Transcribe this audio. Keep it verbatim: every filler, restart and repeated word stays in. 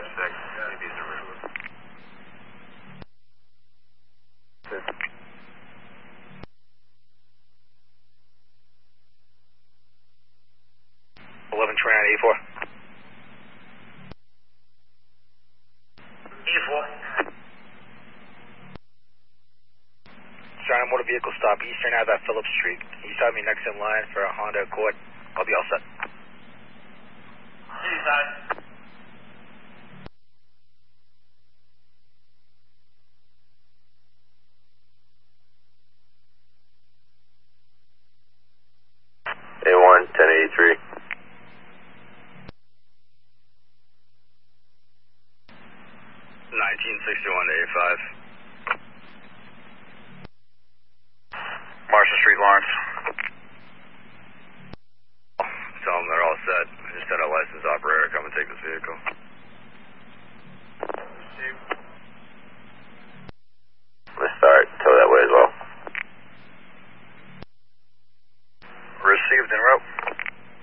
six. Maybe it's a river. eleven twenty-nine eighty-four. eighty-four. Starting motor vehicle stop Eastern Ave at Phillips Street. Can you stop me next in line for a Honda Accord? I'll be all set. Inside. A one, ten eighty-three. nineteen sixty-one to eighty-five. Marshall Street, Lawrence.